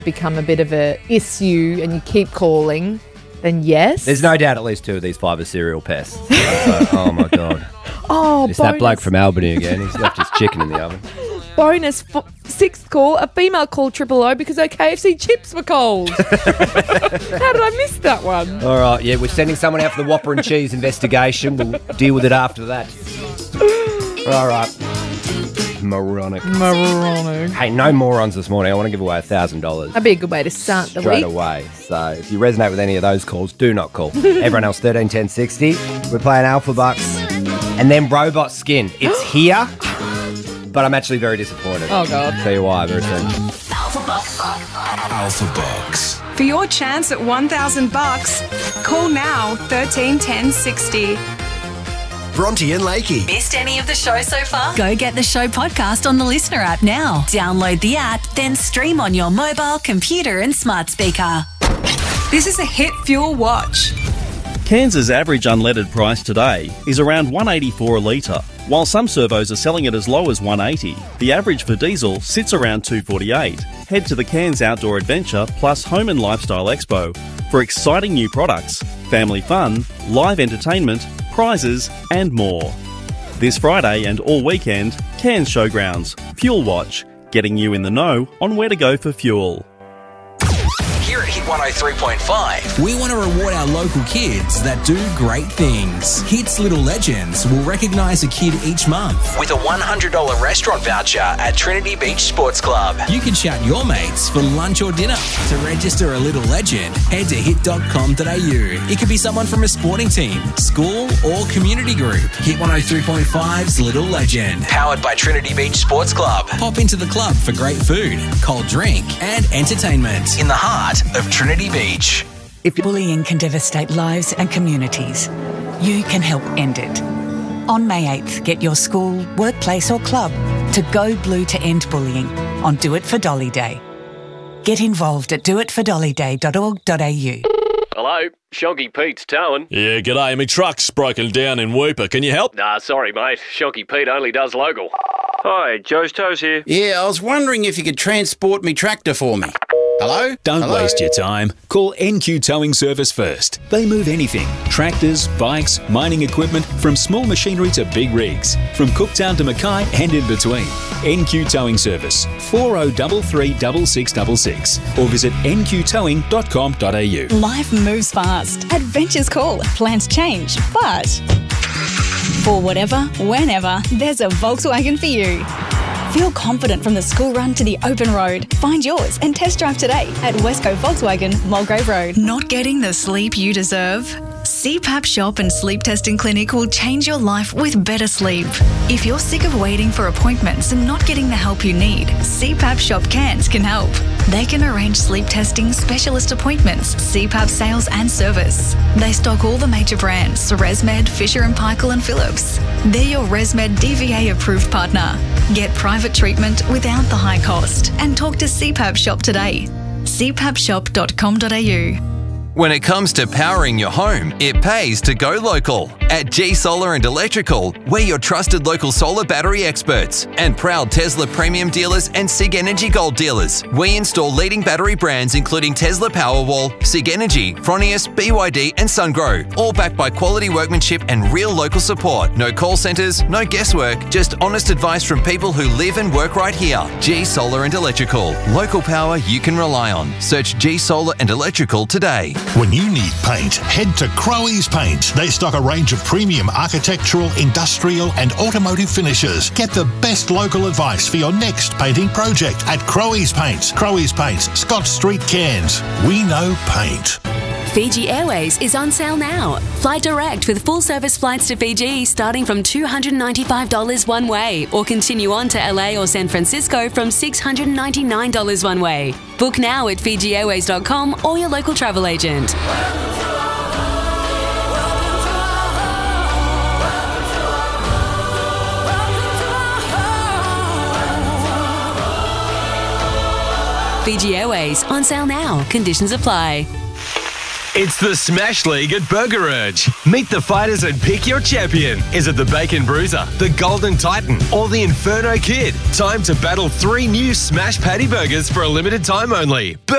become a bit of a issue and you keep calling, then yes. There's no doubt at least 2 of these 5 are serial pests. Oh, my God. Oh, It's bonus. that bloke from Albany again. He's left his chicken in the oven. Bonus, 6th call, a female called 000 because her KFC chips were cold. How did I miss that one? All right, yeah, we're sending someone out for the Whopper and Cheese investigation. We'll deal with it after that. All right. Moronic. Hey, no morons this morning. I want to give away $1,000. That'd be a good way to start the Straight week. away. So if you resonate with any of those calls, do not call. Everyone else, 13 10 60. We're playing Alpha Bucks. And then Robot Skin. It's here, but I'm actually very disappointed. Oh, God. Tell you why very soon. Alpha Bucks. For your chance at $1,000, call now 13 10 60. Bronte and Lakey. Missed any of the show so far? Go get the show podcast on the Listener app now. Download the app, then stream on your mobile, computer and smart speaker. This is a Hit Fuel Watch. Cairns' average unleaded price today is around $1.84 a litre, while some servos are selling it as low as $1.80. The average for diesel sits around $2.48. Head to the Cairns Outdoor Adventure plus Home and Lifestyle Expo for exciting new products, family fun, live entertainment, prizes and more. This Friday and all weekend, Cairns Showgrounds, Fuel Watch, getting you in the know on where to go for fuel. Here at Hit 103.5, We want to reward our local kids that do great things. Hits Little Legends will recognise a kid each month. with a $100 restaurant voucher at Trinity Beach Sports Club. You can shout your mates for lunch or dinner. To register a Little Legend, head to hit.com.au. It could be someone from a sporting team, school or community group. Hit 103.5's Little Legend. Powered by Trinity Beach Sports Club. Pop into the club for great food, cold drink and entertainment. In the heart of Trinity Beach. Bullying can devastate lives and communities. You can help end it. On May 8th, get your school, workplace or club to go blue to end bullying on Do It for Dolly Day. Get involved at doitfordollyday.org.au. Hello, Shoggy Pete's towing. Yeah, g'day. My truck's broken down in Whooper. Can you help? Nah, sorry, mate. Shoggy Pete only does local. Hi, Joe's Toes here. Yeah, I was wondering if you could transport me tractor for me. Hello? Don't Hello? waste your time. Call NQ Towing Service first. They move anything. Tractors, bikes, mining equipment, from small machinery to big rigs. From Cooktown to Mackay and in between. NQ Towing Service, 4033 6666. Or visit nqtowing.com.au. Life moves fast. Adventures call. Plans change. But for whatever, whenever, there's a Volkswagen for you. Feel confident from the school run to the open road. Find yours and test drive today at Westco Volkswagen, Mulgrave Road. Not getting the sleep you deserve? CPAP Shop and Sleep Testing Clinic will change your life with better sleep. If you're sick of waiting for appointments and not getting the help you need, CPAP Shop Cairns can help. They can arrange sleep testing, specialist appointments, CPAP sales and service. They stock all the major brands, ResMed, Fisher & Paykel and Philips. They're your ResMed DVA approved partner. Get private treatment without the high cost and talk to CPAP Shop today. cpapshop.com.au. When it comes to powering your home, it pays to go local. At G Solar and Electrical, we're your trusted local solar battery experts and proud Tesla premium dealers and SIG Energy Gold dealers. We install leading battery brands including Tesla Powerwall, SIG Energy, Fronius, BYD and SunGrow, all backed by quality workmanship and real local support. No call centres, no guesswork, just honest advice from people who live and work right here. G Solar and Electrical, local power you can rely on. Search G Solar and Electrical today. When you need paint, head to Crowe's Paint. They stock a range of premium architectural, industrial and automotive finishes. Get the best local advice for your next painting project at Crowe's Paint. Crowe's Paint, Scott Street, Cairns. We know paint. Fiji Airways is on sale now. Fly direct with full service flights to Fiji starting from $295 one way, or continue on to LA or San Francisco from $699 one way. Book now at FijiAirways.com or your local travel agent. Fiji Airways on sale now. Conditions apply. It's the Smash League at Burger Urge. Meet the fighters and pick your champion. Is it the Bacon Bruiser, the Golden Titan, or the Inferno Kid? Time to battle 3 new Smash Patty Burgers for a limited time only.